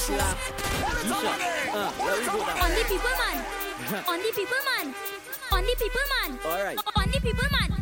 Ashla. Isha. Where we go now? On the people man. On the people man. On the people man. Alright. On the people man.